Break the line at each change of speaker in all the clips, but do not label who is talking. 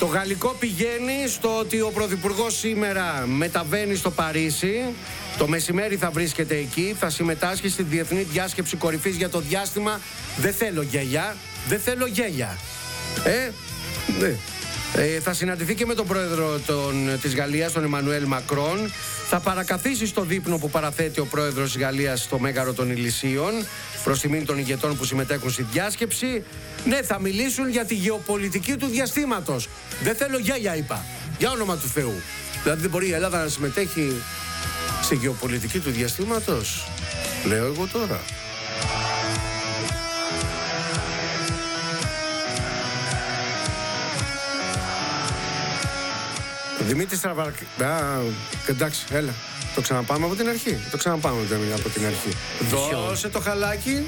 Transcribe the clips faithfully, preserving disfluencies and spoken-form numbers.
Το γαλλικό πηγαίνει στο ότι ο Πρωθυπουργός σήμερα μεταβαίνει στο Παρίσι. Το μεσημέρι θα βρίσκεται εκεί. Θα συμμετάσχει στη Διεθνή Διάσκεψη Κορυφής για το διάστημα. Δεν θέλω γέλια. Δεν θέλω γέλια. Ε, ναι. Ε, θα συναντηθεί και με τον πρόεδρο των, της Γαλλίας, τον Εμμανουέλ Μακρόν. Θα παρακαθίσει στο δείπνο που παραθέτει ο πρόεδρος της Γαλλίας στο Μέγαρο των Ηλυσίων, προς τιμήν των ηγετών που συμμετέχουν στη διάσκεψη. Ναι, θα μιλήσουν για τη γεωπολιτική του διαστήματος. Δεν θέλω γέλια, είπα. Για όνομα του Θεού. Δηλαδή δεν μπορεί η Ελλάδα να συμμετέχει στη γεωπολιτική του διαστήματος. Λέω εγώ τώρα. Δημήτρη Στραβαρκ... Α, εντάξει, έλα. Το ξαναπάμε από την αρχή. Το ξαναπάμε από την αρχή. Δώσε το χαλάκι.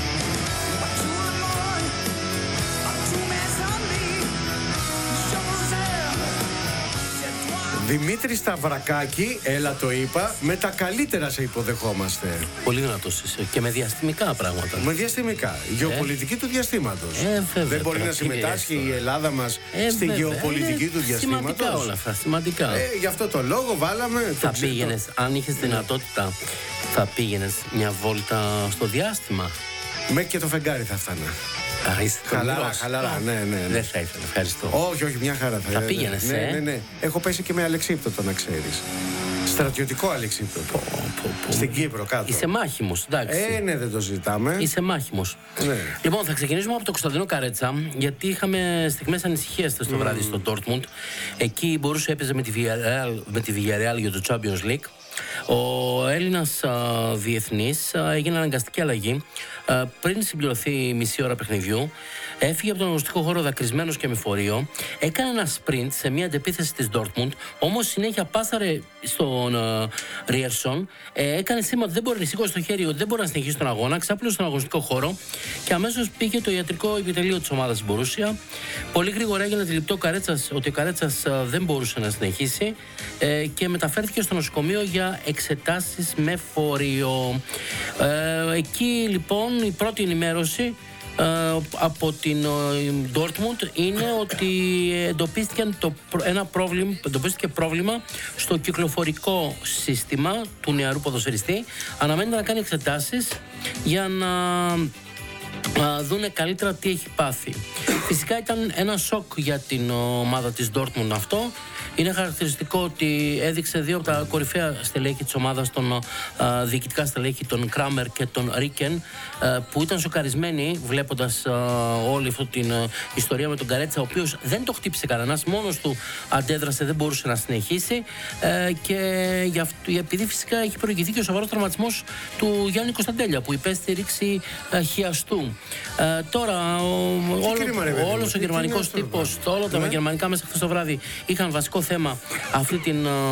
Δημήτρη Σταυρακάκη, έλα το είπα, με τα καλύτερα σε υποδεχόμαστε.
Πολύ δυνατός είσαι και με διαστημικά πράγματα.
Με διαστημικά. Η γεωπολιτική ε? του διαστήματος.
Ε, βέβαια,
δεν μπορεί να συμμετάσχει η Ελλάδα μας
ε,
στη
βέβαια.
γεωπολιτική ε, του διαστήματος.
Σημαντικά όλα αυτά, σημαντικά.
Ε, γι' αυτό το λόγο βάλαμε.
Θα
το
πήγαινες, αν είχες δυνατότητα, θα πήγαινες μια βόλτα στο διάστημα.
Μέχρι και το φεγγάρι θα φτάνα.
Α, είσαι
χαλαρά, χαλαρά, ναι, ναι, ναι.
Δεν θα ήθελα, ευχαριστώ.
Όχι, όχι, μια χαρά θα,
θα πήγαινες,
ναι,
ε?
ναι, ναι. Έχω πέσει και με αλεξίπτωτο, να ξέρεις. Στρατιωτικό αλεξίπτωτο. Πω, πω, πω. Στην Κύπρο, κάτω.
Είσαι μάχημος, εντάξει.
Ε, ναι, δεν το ζητάμε.
Είσαι μάχημος.
Ναι.
Λοιπόν, θα ξεκινήσουμε από το Κωνσταντίνο Καρέτσα, γιατί είχαμε στιγμές ανησυχίας το mm. βράδυ στο Dortmund. Εκεί μπορούσε έπαιζε με τη Villarreal, με τη Villarreal για το Champions League. Ο Έλληνας α, διεθνής α, έγινε αναγκαστική αλλαγή α, πριν συμπληρωθεί μισή ώρα παιχνιδιού. Έφυγε από τον αγωνιστικό χώρο δακρυσμένος και με φορείο. Έκανε ένα sprint σε μια αντεπίθεση της Dortmund. Όμως συνέχεια πάσαρε στον Ρίερσον. Ε, έκανε σήμα ότι δεν μπορεί να σηκώσει το χέρι, ότι δεν μπορεί να συνεχίσει τον αγώνα. Ξάπλωσε στον αγωνιστικό χώρο και αμέσως πήγε το ιατρικό επιτελείο της ομάδας Μπορούσια. Πολύ γρήγορα έγινε αντιληπτό Καρέτσας, ότι ο Καρέτσας α, δεν μπορούσε να συνεχίσει ε, και μεταφέρθηκε στο νοσοκομείο για εξετάσεις με φορείο. Ε, εκεί λοιπόν η πρώτη ενημέρωση Uh, από την uh, Dortmund είναι ότι εντοπίστηκε, το, ένα πρόβλημα, εντοπίστηκε πρόβλημα στο κυκλοφορικό σύστημα του νεαρού ποδοσφαιριστή. Αναμένεται να κάνει εξετάσεις για να uh, δούνε καλύτερα τι έχει πάθει. Φυσικά ήταν ένα σοκ για την ομάδα της Dortmund αυτό. Είναι χαρακτηριστικό ότι έδειξε δύο από τα κορυφαία στελέχη της ομάδας, τον α, διοικητικά στελέχη, τον Κράμερ και τον Ρίκεν, α, που ήταν σοκαρισμένοι βλέποντας α, όλη αυτή την α, ιστορία με τον Καρέτσα, ο οποίος δεν το χτύπησε κανένας, μόνος του αντέδρασε, δεν μπορούσε να συνεχίσει α, και για αυτό, επειδή φυσικά έχει προηγηθεί και ο σοβαρός τραυματισμός του Γιάννη Κωνσταντέλια που υπέστη ρήξη α, χιαστού. Α, τώρα ο, όλο, όλος ο γερμανικός τύπος, όλα τα γερμανικά μέσα χθες το βράδυ είχαν βασικό θέμα αυτή την uh,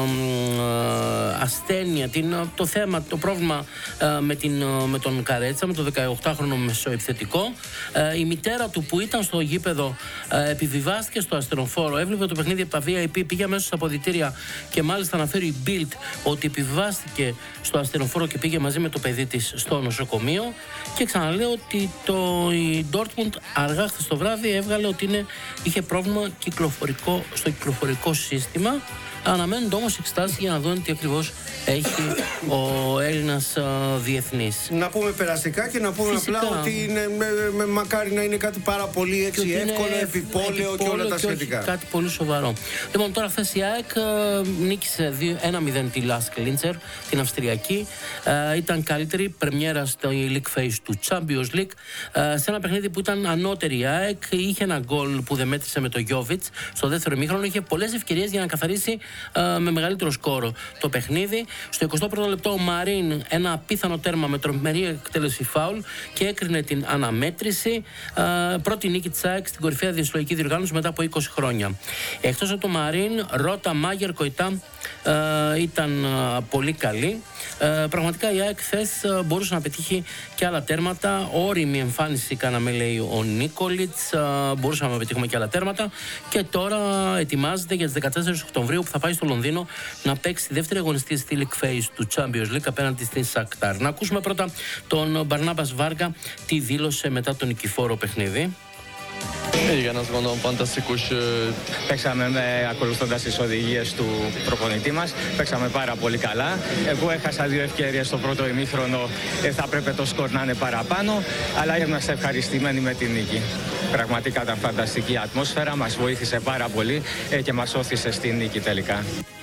ασθένεια, την, uh, το θέμα, το πρόβλημα uh, με, την, uh, με τον Καρέτσα, με τον δεκαοκτάχρονο μεσοεπιθετικό. Uh, η μητέρα του που ήταν στο γήπεδο uh, επιβιβάστηκε στο ασθενοφόρο, έβλεπε το παιχνίδι από τα βι άι πι, πήγε αμέσως στα αποδυτήρια και μάλιστα αναφέρει η Bild ότι επιβιβάστηκε στο ασθενοφόρο και πήγε μαζί με το παιδί της στο νοσοκομείο. Και ξαναλέω ότι το, η Dortmund αργά χθες το βράδυ έβγαλε ότι είναι, είχε πρόβλημα κυκλοφορικό, στο κυκλοφορικό σύστημα. Αναμένονται όμως εξετάσεις για να δουν τι ακριβώς έχει ο Έλληνας uh, διεθνής. Να πούμε περαστικά και να πούμε Φυσικά. απλά ότι είναι, με, με, μακάρι να είναι κάτι πάρα πολύ έτσι, εύκολο, επιπόλαιο και όλα τα σχετικά. Κάτι πολύ σοβαρό. Λοιπόν, τώρα χθες η ΑΕΚ uh, νίκησε ένα μηδέν τη Λάσκ Λίντσερ, την Αυστριακή. Uh, ήταν καλύτερη πρεμιέρα στο League Phase του Champions League. Uh, σε ένα παιχνίδι που ήταν ανώτερη η ΑΕΚ, είχε ένα γκολ που δεν μέτρησε με το Γιόβιτς στο δεύτερο ημίχρονο. Είχε πολλές ευκαιρίες για να καθαρίσει Uh, με μεγαλύτερο σκόρο το παιχνίδι. Στο εικοστό πρώτο λεπτό ο Μαρίν ένα απίθανο τέρμα με τρομερή εκτέλεση φάουλ και έκρινε την αναμέτρηση. Uh, πρώτη νίκη της ΑΕΚ στην κορυφαία διασυλλογική διοργάνωση μετά από είκοσι χρόνια. Εκτός από το Μαρίν, Ρότα, Μάγερ, Κοϊτά uh, ήταν uh, πολύ καλή. Uh, πραγματικά η ΑΕΚ χθες uh, μπορούσε να πετύχει και άλλα τέρματα. Όριμη εμφάνιση κάναμε, λέει ο Νίκολιτς. Uh, μπορούσαμε να πετύχουμε και άλλα τέρματα. Και τώρα ετοιμάζεται για τις δεκατέσσερις Οκτωβρίου που θα πάει στο Λονδίνο να παίξει τη δεύτερη αγωνιστική στη League Phase του Champions League απέναντι στην Σακτάρ. Να ακούσουμε πρώτα τον Μπαρνάμπας Βάργα τι δήλωσε μετά το νικηφόρο παιχνίδι.
Igen, azt gondolom fantasztikus.
Παίξαμε ακολουθώντας τις οδηγίες του προπονητή μας. Παίξαμε πάρα πολύ καλά. Εγώ έχασα δύο ευκαιρίες στο πρώτο ημίχρονο. Ε, θα πρέπει το σκορ να είναι παραπάνω. Αλλά είμαστε ευχαριστημένοι με την νίκη. Πραγματικά ήταν φανταστική ατμόσφαιρα. Μας βοήθησε πάρα πολύ ε, και μας όθησε στη νίκη τελικά.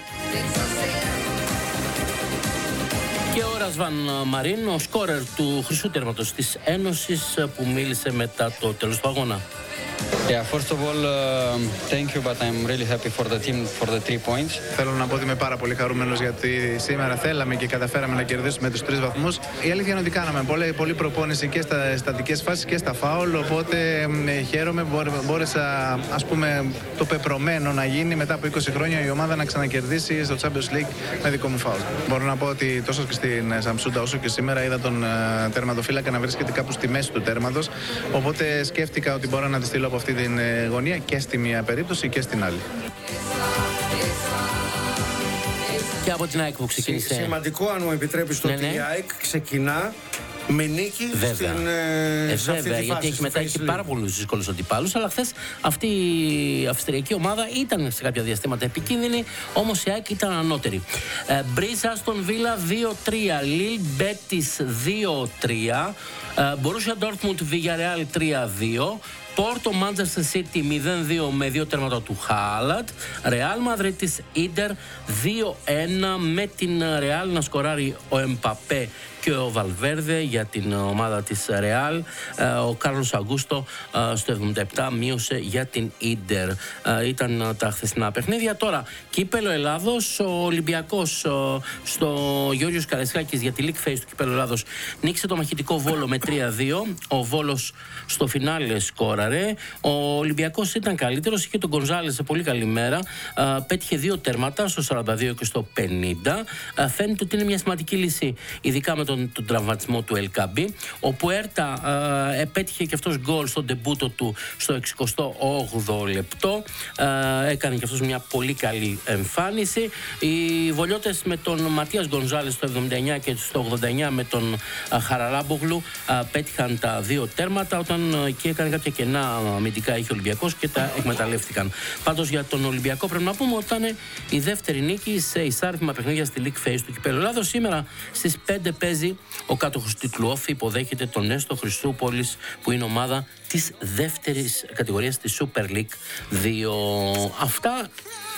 Και ο Ρασβάν Μαρίν, ο σκόρερ του χρυσού τέρματος της Ένωσης, που μίλησε μετά το τέλος του αγώνα.
Yeah, first of all, uh, thank you, but I'm really happy for the team for the three points.
Θέλω να πω ότι είμαι πάρα πολύ χαρούμενος γιατί σήμερα θέλαμε και καταφέραμε να κερδίσουμε τους τρεις βαθμούς. Η αλήθεια είναι ότι κάναμε πολύ, πολύ προπόνηση και στα στατικές φάσεις και στα φάουλ, οπότε ε, χαίρομαι, μπόρεσα, ας πούμε, το πεπρωμένο να γίνει μετά από είκοσι χρόνια η ομάδα να ξανακερδίσει στο Champions League με δικό μου φάουλ. Μπορώ να πω ότι τόσο και στην Σαμσούντα όσο και σήμερα είδα τον uh, τερματοφύλακα να βρίσκεται κάπου στη μέση του τέρματος, οπότε σκέφτηκα ότι μπορώ να τη στείλω από αυτή την γωνία και στη μία περίπτωση και στην άλλη.
Και από την ΑΕΚ που ξεκίνησε.
Σημαντικό, αν μου επιτρέπεις, το
ναι,
ότι
ναι.
η ΑΕΚ ξεκινά με νίκη
βέβαια.
στην
ε,
ε, σε αυτή
βέβαια,
τη
γιατί
φάση,
έχει μετά έχει πάρα πολλούς δύσκολους αντιπάλους, αλλά χθες αυτή η αυστριακή ομάδα ήταν σε κάποια διαστήματα επικίνδυνη, όμως η ΑΕΚ ήταν ανώτερη. Μπρίζ Άστον Βίλα δύο τρία, Λιλ Μπέτις δύο τρία, Μπορούσια Ντόρτμουντ Βιγιαρεάλ τρία δύο, Πόρτο Μάντζεστερ Σίτι μηδέν δύο με δύο τέρματα του Χάλαντ, Ρεάλ Μαδρίτης Ίντερ δύο ένα, με την Ρεάλ να σκοράρει ο Εμπαπέ και ο Βαλβέρδε για την ομάδα της Ρεάλ. Ο Κάρλος Αγκούστο στο εβδομήντα επτά μείωσε για την Ίντερ. Ήταν τα χθεσινά παιχνίδια. Τώρα, κύπελο Ελλάδος, ο Ολυμπιακός στο Γιώργος Καραϊσκάκης για τη League Phase του κύπελο Ελλάδος νίκησε το μαχητικό Βόλο με τρία δύο. Ο Βόλος στο φινάλε σκόραρε. Ο Ολυμπιακός ήταν καλύτερος, είχε τον Γκονζάλες σε πολύ καλή μέρα. Πέτυχε δύο τέρματα στο σαράντα δύο και στο πενήντα. Φαίνεται ότι είναι μια σημαντική λύση, ειδικά με τον τον τραυματισμό του Ελκαμπή. Ο Πουέρτα ε, επέτυχε και αυτός γκολ στο ντεμπούτο του στο εξηκοστό όγδοο λεπτό. Ε, έκανε και αυτός μια πολύ καλή εμφάνιση. Οι Βολιώτες με τον Ματίας Γκονζάλες στο εβδομήντα εννιά και στο ογδόντα εννιά με τον ε, Χαραλάμπογλου ε, πέτυχαν τα δύο τέρματα, όταν ε, και έκανε κάποια κενά αμυντικά είχε ο Ολυμπιακός και τα εκμεταλλεύτηκαν. Πάντως για τον Ολυμπιακό πρέπει να πούμε ότι ήταν η δεύτερη νίκη σε εισάριθμα παιχνίδια στη League Phase του κυπέλλου Ελλάδος. Σήμερα στις πέντε παίζει ο κάτοχος τίτλου Όφη, υποδέχεται τον Νέστο Χριστούπολης, που είναι ομάδα της δεύτερης κατηγορίας της Super League δύο. Αυτά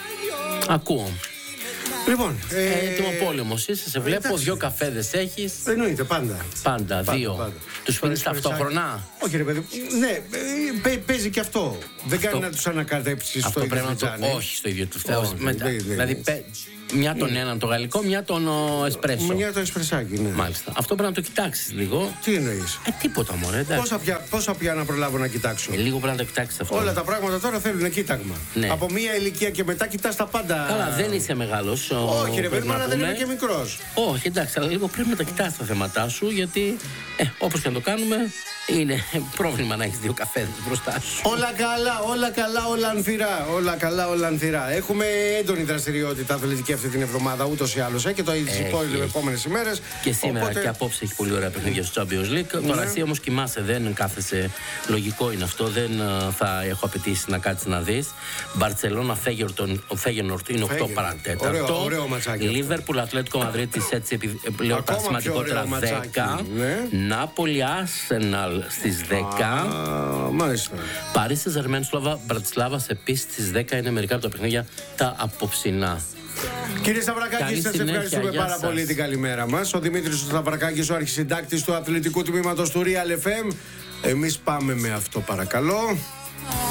ακούω.
Λοιπόν,
ε, έτοιμο πόλεμος είσαι, σε βλέπω, εντάξει. Δυο καφέδες έχεις.
Εννοείται, πάντα.
Πάντα, πάντα δύο. Πάντα. Τους πίνεις ταυτόχρονα.
Όχι ρε παιδί, ναι, παίζει και αυτό. Δεν κάνει να τους ανακατέψεις στο ίδιο φλιτζάνι.
Όχι στο ίδιο του φταίω. Δηλαδή, μια τον έναν το γαλλικό, μια τον εσπρέσο.
Μια το εσπρεσάκι, ναι.
Μάλιστα. Αυτό πρέπει να το κοιτάξεις λίγο.
Τι εννοείς?
Ε, τίποτα μωρέ.
Πόσα πια, πόσα πια να προλάβω να κοιτάξω.
Ε, λίγο πρέπει να το κοιτάξεις αυτό.
Όλα τα πράγματα τώρα θέλουν κοίταγμα.
Ναι.
Από μία ηλικία και μετά κοιτάς τα πάντα.
Καλά, δεν είσαι μεγάλος.
Όχι, ρε παιδί, αλλά δεν είμαι και μικρός.
Όχι, εντάξει, αλλά λίγο πρέπει να τα κοιτάς τα θέματά σου, γιατί ε, όπως και να το κάνουμε, είναι πρόβλημα να έχεις δύο καφέδες μπροστά σου.
Όλα καλά, όλα καλά, όλα ανθυρά. Όλα καλά, όλα ανθυρά. Έχουμε έντονη δραστηριότητα αθλητική αυτή την εβδομάδα, ούτως ή άλλως. Ε, και το τις επόμενες ημέρες.
Και σήμερα οπότε... και απόψε έχει πολύ ωραία παιχνίδια στο Champions League. Ναι. Τώρα εσύ όμως κοιμάσαι, δεν κάθεσαι. Λογικό είναι αυτό, δεν θα έχω απαιτήσει να κάτσεις να δεις. Μπαρτσελώνα Φέγενορτ είναι οκτώ παρά τέταρτο.
Ωραίο ματσάκι.
Λίβερπουλ Ατλέτικο Μαδρίτης, έτσι πλέον τα σημαντικότερα δέκα. Νάπολη Άρσεναλ στις δέκα.
Μάλιστα.
Παρίσι Σεν-Ζερμέν Μπρατισλάβα επίσης στις δέκα είναι μερικά από τα παιχνίδια τα απόψινά.
Κύριε Σταυρακάκη, σας ευχαριστούμε πάρα σας. πολύ την καλημέρα μας. Ο Δημήτρης Σταυρακάκης, ο αρχισυντάκτης του αθλητικού τμήματος του Real εφ εμ. Εμείς πάμε με αυτό, παρακαλώ.